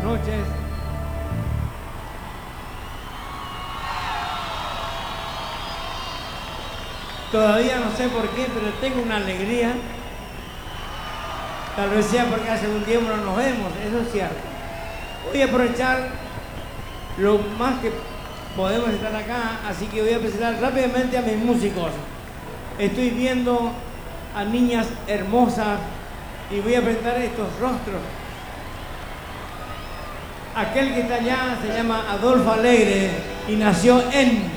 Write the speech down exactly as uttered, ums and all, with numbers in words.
noches. Todavía no sé por qué, pero tengo una alegría. Tal vez sea porque hace un tiempo no nos vemos, eso es cierto. Voy a aprovechar lo más que podemos estar acá, así que voy a presentar rápidamente a mis músicos. Estoy viendo a niñas hermosas y voy a presentar estos rostros. Aquel que está allá se llama Adolfo Alegre y nació en